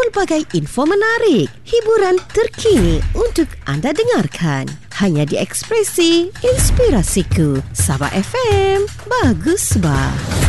pelbagai info menarik, hiburan terkini untuk anda dengarkan. Hanya di Ekspresi Inspirasiku, Sabah FM. Bagus bah.